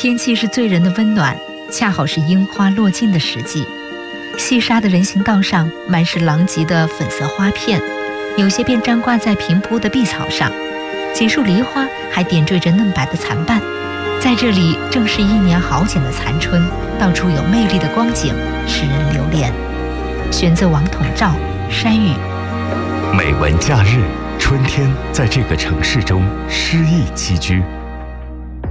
天气是醉人的温暖，恰好是樱花落尽的时机。细沙的人行道上满是狼藉的粉色花片，有些便粘挂在平铺的碧草上，几束梨花还点缀着嫩白的残瓣。在这里，正是一年好景的残春，到处有魅力的光景，使人流连。选自王统照《山雨》。 美文假日，春天在这个城市中诗意栖居。